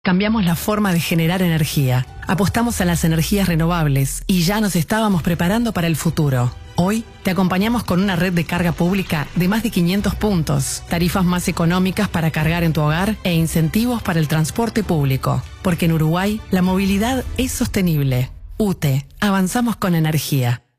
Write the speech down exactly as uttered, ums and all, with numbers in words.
Cambiamos la forma de generar energía, apostamos a las energías renovables y ya nos estábamos preparando para el futuro. Hoy te acompañamos con una red de carga pública de más de quinientos puntos, tarifas más económicas para cargar en tu hogar e incentivos para el transporte público. Porque en Uruguay la movilidad es sostenible. U T E, avanzamos con energía.